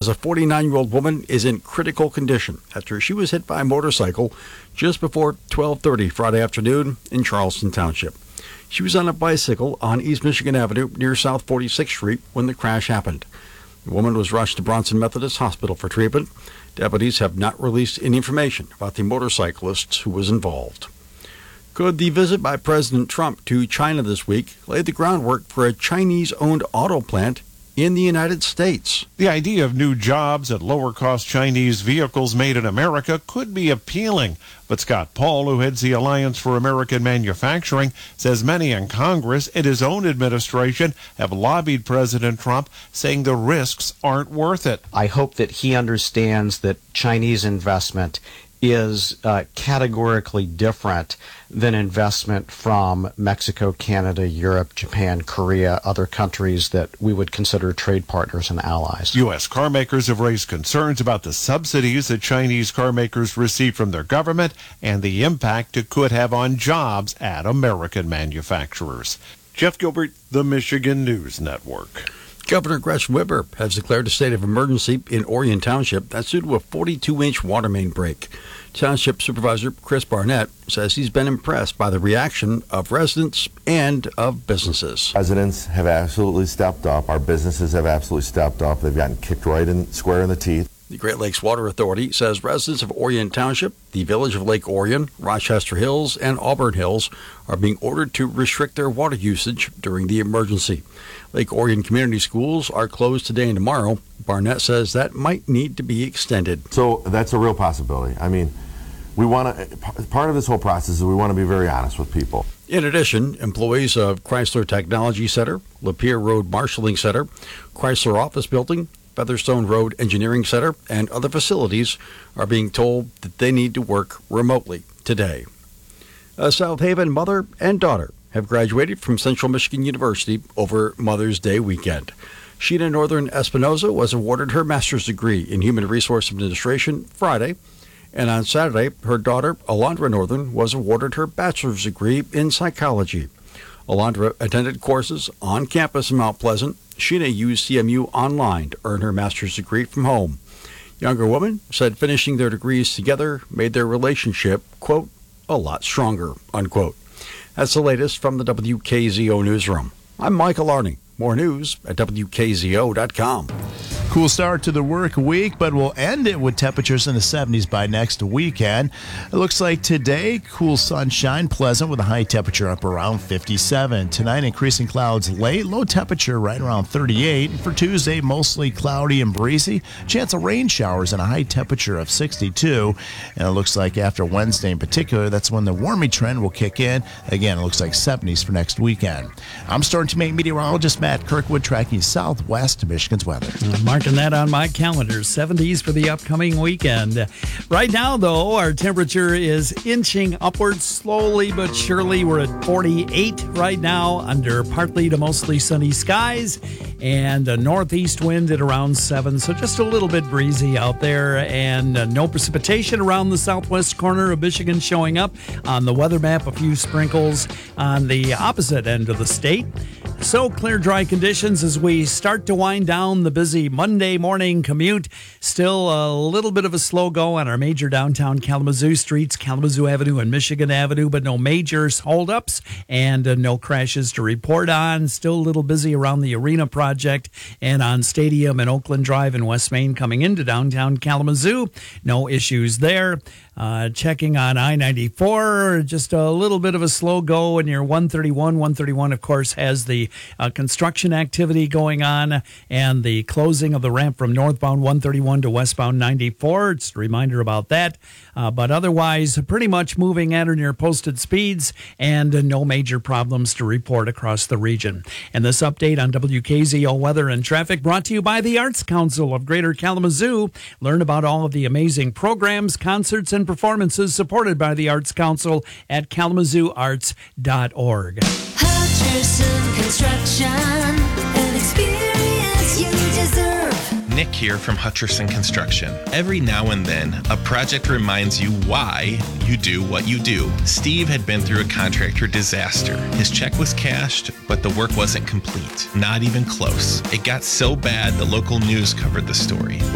says a 49-year-old woman is in critical condition after she was hit by a motorcycle just before 12:30 Friday afternoon in Charleston Township. She was on a bicycle on East Michigan Avenue near South 46th Street when the crash happened. The woman was rushed to Bronson Methodist Hospital for treatment. Deputies have not released any information about the motorcyclist who was involved. Could the visit by President Trump to China this week lay the groundwork for a Chinese-owned auto plant in the United States? The idea of new jobs at lower-cost Chinese vehicles made in America could be appealing. But Scott Paul, who heads the Alliance for American Manufacturing, says many in Congress and his own administration have lobbied President Trump, saying the risks aren't worth it. I hope that he understands that Chinese investment is categorically different than investment from Mexico, Canada, Europe, Japan, Korea, other countries that we would consider trade partners and allies. U.S. car makers have raised concerns about the subsidies that Chinese car makers receive from their government and the impact it could have on jobs at American manufacturers. Jeff Gilbert, the Michigan News Network. Governor Gretchen Whitmer has declared a state of emergency in Orion Township. That's due to a 42-inch water main break. Township Supervisor Chris Barnett says he's been impressed by the reaction of residents and of businesses. Residents have absolutely stepped up. Our businesses have absolutely stepped up. They've gotten kicked right square in the teeth. The Great Lakes Water Authority says residents of Orion Township, the village of Lake Orion, Rochester Hills, and Auburn Hills are being ordered to restrict their water usage during the emergency. Lake Orion Community Schools are closed today and tomorrow. Barnett says that might need to be extended. So that's a real possibility. I mean, part of this whole process is we want to be very honest with people. In addition, employees of Chrysler Technology Center, Lapeer Road Marshalling Center, Chrysler Office Building, Featherstone Road Engineering Center, and other facilities are being told that they need to work remotely today. A South Haven mother and daughter have graduated from Central Michigan University over Mother's Day weekend. Sheena Northern Espinoza was awarded her master's degree in Human Resource Administration Friday, and on Saturday, her daughter, Alondra Northern, was awarded her bachelor's degree in psychology. Alondra attended courses on campus in Mount Pleasant. Sheena used CMU Online to earn her master's degree from home. Younger women said finishing their degrees together made their relationship, quote, a lot stronger, unquote. That's the latest from the WKZO newsroom. I'm Michael Arning. More news at WKZO.com. Cool start to the work week, but we'll end it with temperatures in the 70s by next weekend. It looks like today, cool sunshine, pleasant with a high temperature up around 57. Tonight, increasing clouds late, low temperature right around 38. For Tuesday, mostly cloudy and breezy. Chance of rain showers and a high temperature of 62. And it looks like after Wednesday in particular, that's when the warming trend will kick in. Again, it looks like 70s for next weekend. I'm Storm Team 8 meteorologist Matt Kirkwood tracking southwest Michigan's weather. Marking that on my calendar, 70s for the upcoming weekend. Right now, though, our temperature is inching upwards slowly but surely. We're at 48 right now under partly to mostly sunny skies and a northeast wind at around 7, so just a little bit breezy out there, and no precipitation around the southwest corner of Michigan showing up. On the weather map, a few sprinkles on the opposite end of the state. So clear, dry conditions as we start to wind down the busy Monday morning commute. Still a little bit of a slow go on our major downtown Kalamazoo streets, Kalamazoo Avenue and Michigan Avenue, but no major holdups and no crashes to report on. Still a little busy around the Arena project and on Stadium and Oakland Drive in West Main coming into downtown Kalamazoo. No issues there. Checking on I-94, just a little bit of a slow go near 131. 131, of course, has the construction activity going on and the closing of the ramp from northbound 131 to westbound 94. Just a reminder about that. But otherwise, pretty much moving at or near posted speeds and no major problems to report across the region. And this update on WKZO weather and traffic brought to you by the Arts Council of Greater Kalamazoo. Learn about all of the amazing programs, concerts, and performances supported by the Arts Council at kalamazooarts.org. Hutcherson Construction, an experience you deserve. Nick here from Hutcherson Construction. Every now and then, a project reminds you why you do what you do. Steve had been through a contractor disaster. His check was cashed, but the work wasn't complete. Not even close. It got so bad the local news covered the story.